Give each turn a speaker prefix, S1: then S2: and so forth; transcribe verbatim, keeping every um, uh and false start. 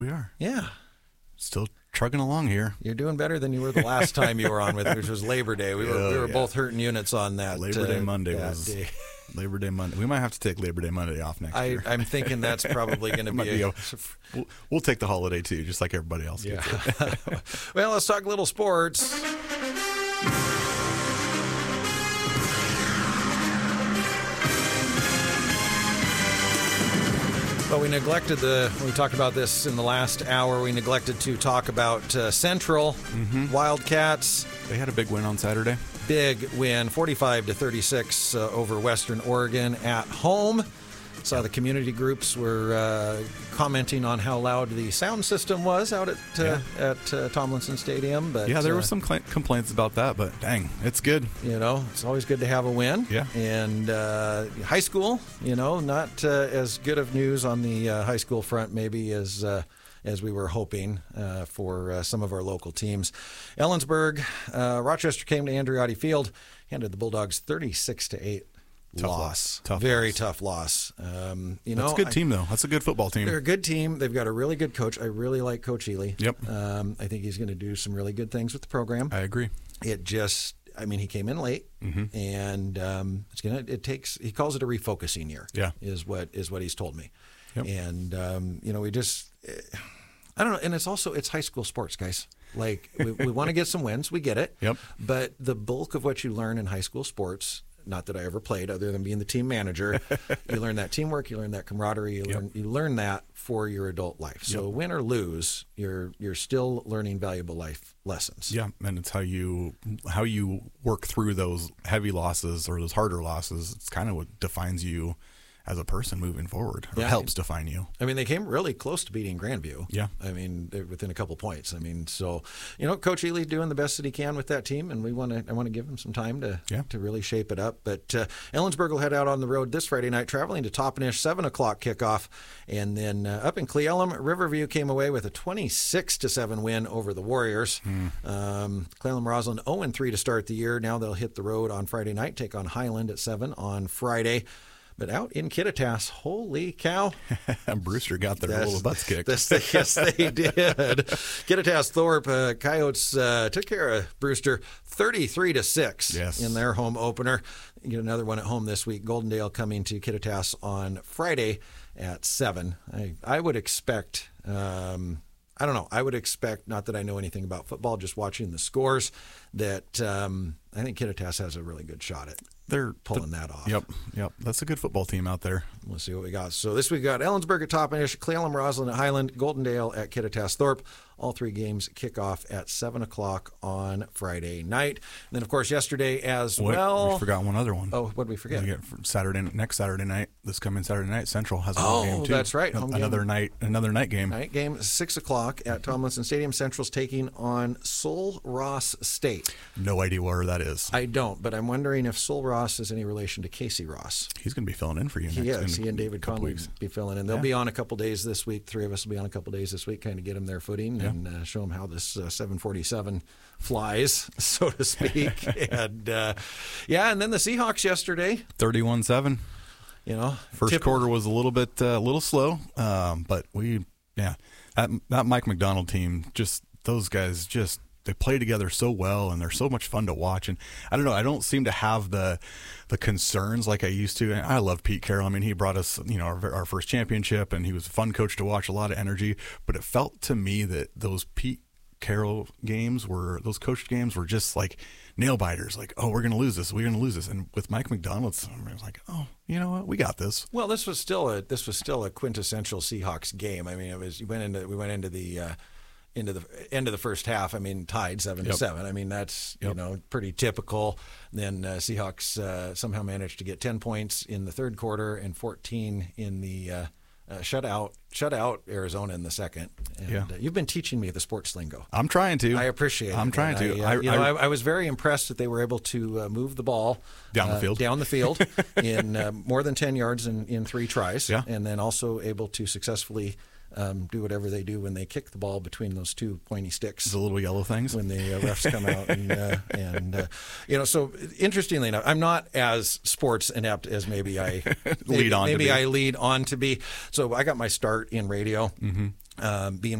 S1: We are.
S2: Yeah.
S1: Still trugging along here.
S2: You're doing better than you were the last time you were on with, which was Labor Day. We were
S1: Oh,
S2: we were
S1: yeah.
S2: both hurting units on that.
S1: Labor Day
S2: uh,
S1: Monday
S2: that
S1: was
S2: day.
S1: Labor Day Monday. We might have to take Labor Day Monday off next
S2: I,
S1: year.
S2: I'm thinking that's probably going to
S1: Might
S2: be
S1: be
S2: a,
S1: a- we'll, we'll take the holiday too, just like everybody else
S2: yeah.
S1: gets it.
S2: Well, let's talk a little sports. Well, we neglected the, we talked about this in the last hour, we neglected to talk about uh, Central
S1: Mm-hmm.
S2: Wildcats.
S1: They had a big win on Saturday.
S2: Big win, forty-five to thirty-six uh, over Western Oregon at home. Saw the community groups were uh, commenting on how loud the sound system was out at uh,
S1: Yeah.
S2: at uh, Tomlinson Stadium. But
S1: Yeah, there
S2: uh,
S1: were some cl- complaints about that, but dang, it's good.
S2: You know, it's always good to have a win.
S1: Yeah.
S2: And uh, high school, you know, not uh, as good of news on the uh, high school front maybe as uh, as we were hoping uh, for uh, some of our local teams. Ellensburg, uh, Rochester came to Andreotti Field, handed the Bulldogs thirty-six to eight.
S1: Tough
S2: loss.
S1: loss. Tough
S2: Very
S1: loss.
S2: tough loss. Um, you
S1: That's
S2: know,
S1: a good
S2: I-
S1: team, though. That's a good football team.
S2: They're a good team. They've got a really good coach. I really like Coach Ely.
S1: Yep.
S2: Um, I think he's going to do some really good things with the program.
S1: I agree.
S2: It just, I mean, he came in late,
S1: Mm-hmm.
S2: and um, it's gonna. It takes. He calls it a refocusing year.
S1: Yeah.
S2: is what is what he's told me.
S1: Yep.
S2: And um, you know, we just, eh, I don't know. And it's also it's high school sports, guys. Like we, we want to get some wins. We get it.
S1: Yep.
S2: But the bulk of what you learn in high school sports. Not that I ever played, other than being the team manager. You learn that teamwork, you learn that camaraderie, you
S1: Yep.
S2: learn you learn that for your adult life. So
S1: Yep.
S2: win or lose, you're you're still learning valuable life lessons.
S1: Yeah, and it's how you how you work through those heavy losses or those harder losses. It's kind of what defines you as a person moving forward, or
S2: Yeah.
S1: helps define you.
S2: I mean, they came really close to beating Grandview.
S1: Yeah.
S2: I mean, they're within a couple points. I mean, so you know, Coach Ely doing the best that he can with that team, and we want to. I want to give him some time to
S1: Yeah.
S2: to really shape it up. But uh, Ellensburg will head out on the road this Friday night, traveling to Toppenish, seven o'clock kickoff, and then uh, up in Cle Elum, Riverview came away with a twenty-six to seven win over the Warriors.
S1: Hmm.
S2: Um, Cle Elum Roslyn zero and three to start the year. Now they'll hit the road on Friday night, take on Highland at seven on Friday. But out in Kittitas, holy cow.
S1: And Brewster got their little butts kicked.
S2: That's the, yes, they did. Kittitas Thorpe uh, Coyotes uh, took care of Brewster thirty-three to six
S1: Yes.
S2: in their home opener. You get another one at home this week. Goldendale coming to Kittitas on Friday at seven. I, I would expect, um, I don't know, I would expect, not that I know anything about football, just watching the scores, that um, I think Kittitas has a really good shot at
S1: They're
S2: pulling that off.
S1: Yep, yep. That's a good football team out there.
S2: We'll see what we got. So this week we got Ellensburg at Toppenish, Cle Elum Roslyn at Highland, Goldendale at Kittitas Thorpe. All three games kick off at seven o'clock on Friday night. And then, of course, yesterday as
S1: Wait,
S2: well.
S1: we forgot one other one.
S2: Oh, what did we forget?
S1: We get for Saturday next Saturday night. This coming Saturday night, Central has a
S2: Oh,
S1: home game too.
S2: that's right, home
S1: Another
S2: game.
S1: night, another night game.
S2: Night game, six o'clock at Tomlinson Stadium. Central's taking on Sul Ross State.
S1: No idea where that is.
S2: I don't, but I'm wondering if Sul Ross is any relation to Casey Ross.
S1: He's going to be filling in for you.
S2: He
S1: next
S2: is.
S1: in
S2: He and
S1: a
S2: David
S1: couple
S2: Conley
S1: weeks.
S2: be filling in. They'll
S1: Yeah.
S2: be on a couple days this week. Three of us will be on a couple days this week, kind of get them their footing
S1: Yeah.
S2: and uh, show them how this uh, seven forty-seven flies, so to speak. and uh, yeah, and then the Seahawks yesterday.
S1: thirty-one seven.
S2: You know,
S1: First
S2: tip-
S1: quarter was a little bit, a uh, little slow, um, but we, yeah, that, that Mike McDonald team, just those guys, just they play together so well, and they're so much fun to watch. And I don't know, I don't seem to have the the concerns like I used to. And I love Pete Carroll. I mean, he brought us, you know, our, our first championship, and he was a fun coach to watch, a lot of energy. But it felt to me that those Pete Carroll games were, those coached games were just like nail biters. Like, oh, we're going to lose this. We're going to lose this. And with Mike McDonald, I was like, oh, you know what? We got this.
S2: Well, this was still a this was still a quintessential Seahawks game. I mean, it was you went into we went into the uh, into the end of the first half. I mean, tied seven
S1: Yep.
S2: to seven. I mean, that's you
S1: Yep.
S2: know pretty typical. Then uh, Seahawks uh, somehow managed to get ten points in the third quarter and fourteen in the uh, uh, shutout shutout Arizona in the second. And,
S1: Yeah.
S2: uh, you've been teaching me the sports lingo.
S1: I'm trying to.
S2: I appreciate it.
S1: I'm trying
S2: And
S1: to.
S2: I, uh,
S1: I-
S2: you know,
S1: I-
S2: I, I was very impressed that they were able to uh, move the ball
S1: Down the
S2: uh,
S1: field.
S2: down the field in uh, more than ten yards in, in three tries,
S1: Yeah.
S2: and then also able to successfully um, do whatever they do when they kick the ball between those two pointy sticks.
S1: The little yellow things.
S2: When the uh, refs come out and uh, and uh, you know, so interestingly enough, I'm not as sports inept as maybe I
S1: Lead on to
S2: Maybe
S1: be.
S2: I lead on to be. So I got my start in radio.
S1: Mm-hmm.
S2: um, being